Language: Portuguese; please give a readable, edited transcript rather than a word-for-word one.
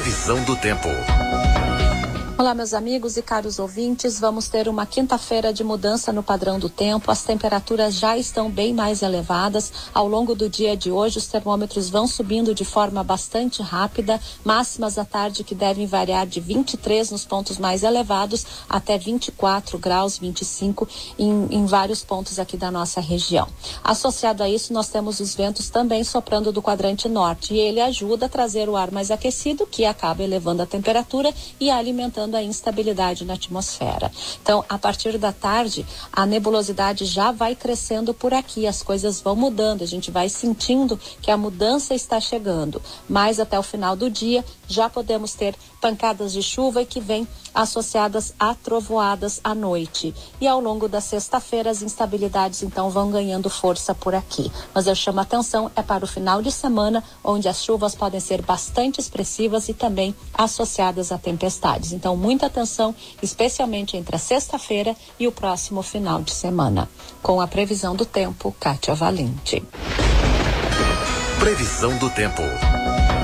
Previsão do tempo. Olá, meus amigos e caros ouvintes, vamos ter uma quinta-feira de mudança no padrão do tempo. As temperaturas já estão bem mais elevadas. Ao longo do dia de hoje, os termômetros vão subindo de forma bastante rápida, máximas à tarde que devem variar de 23 nos pontos mais elevados até 24 graus, 25 em vários pontos aqui da nossa região. Associado a isso, nós temos os ventos também soprando do quadrante norte e ele ajuda a trazer o ar mais aquecido, que acaba elevando a temperatura e alimentando a instabilidade na atmosfera. Então, a partir da tarde, a nebulosidade já vai crescendo por aqui, as coisas vão mudando, a gente vai sentindo que a mudança está chegando, mas até o final do dia já podemos ter pancadas de chuva e que vêm associadas a trovoadas à noite. E ao longo da sexta-feira as instabilidades então vão ganhando força por aqui. Mas eu chamo a atenção para o final de semana, onde as chuvas podem ser bastante expressivas e também associadas a tempestades. Então muita atenção, especialmente entre a sexta-feira e o próximo final de semana. Com a previsão do tempo, Kátia Valente. Previsão do tempo.